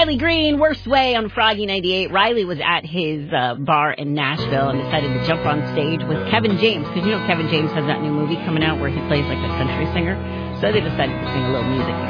Riley Green, Worst Way on Froggy 98. Riley was at his bar in Nashville and decided to jump on stage with Kevin James, because you know Kevin James has that new movie coming out where he plays like the country singer. So they decided to sing a little music